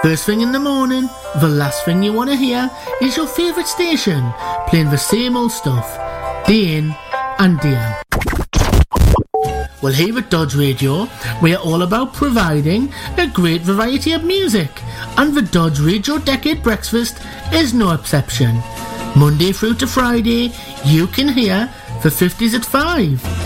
First thing in the morning, the last thing you want to hear is your favourite station playing the same old stuff, day in and day out. Well, here at Dodge Radio, we are all about providing a great variety of music, and the Dodge Radio Decade Breakfast is no exception. Monday through to Friday, you can hear the 50s at 5.